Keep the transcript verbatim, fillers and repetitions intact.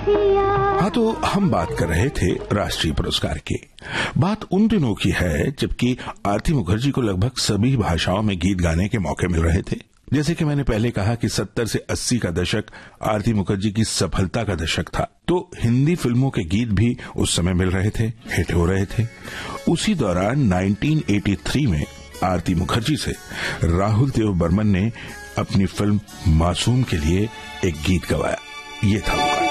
हाँ, तो हम बात कर रहे थे राष्ट्रीय पुरस्कार की। बात उन दिनों की है जबकि आरती मुखर्जी को लगभग सभी भाषाओं में गीत गाने के मौके मिल रहे थे। जैसे कि मैंने पहले कहा कि सत्तर से अस्सी का दशक आरती मुखर्जी की सफलता का दशक था, तो हिंदी फिल्मों के गीत भी उस समय मिल रहे थे, हिट हो रहे थे। उसी दौरान उन्नीस सौ तिरासी में आरती मुखर्जी से राहुल देव बर्मन ने अपनी फिल्म मासूम के लिए एक गीत गवाया। ये था वो।